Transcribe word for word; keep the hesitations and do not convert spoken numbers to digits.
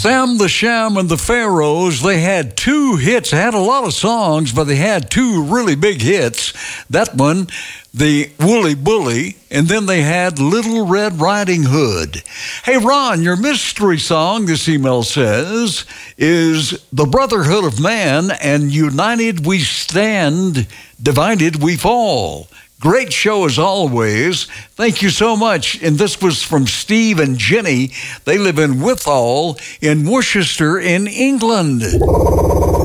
Sam the Sham and the Pharaohs, they had two hits. They had a lot of songs, but they had two really big hits. That one, the Woolly Bully, and then they had Little Red Riding Hood. Hey, Ron, your mystery song, this email says, is The Brotherhood of Man and United We Stand, Divided We Fall. Great show as always. Thank you so much. And this was from Steve and Jenny. They live in Withall in Worcester in England.